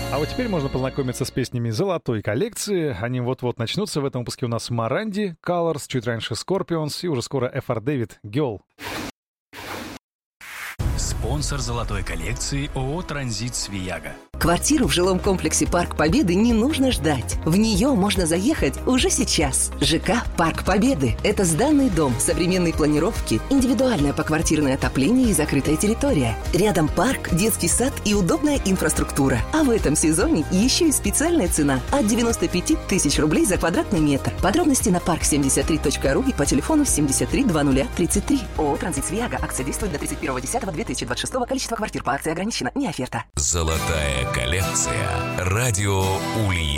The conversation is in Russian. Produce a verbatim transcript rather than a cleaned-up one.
А вот теперь можно познакомиться с песнями золотой коллекции. Они вот-вот начнутся. В этом выпуске у нас Моранди, Colors, чуть раньше Scorpions и уже скоро эф ар David, Girl. Спонсор золотой коллекции ООО «Транзит Свияга». Квартиру в жилом комплексе «Парк Победы» не нужно ждать. В нее можно заехать уже сейчас. ЖК «Парк Победы» — это сданный дом, современной планировки, индивидуальное поквартирное отопление и закрытая территория. Рядом парк, детский сад и удобная инфраструктура. А в этом сезоне еще и специальная цена от девяносто пять тысяч рублей за квадратный метр. Подробности на парк семьдесят три точка ру и по телефону семьдесят три двадцать тридцать три. ООО «Транзит Свияга». Акция действует до тридцать первого десятого две тысячи двадцать шестого. Количество квартир по акции ограничено. Не оферта. Золотая коллекция. Радио Ульяновск.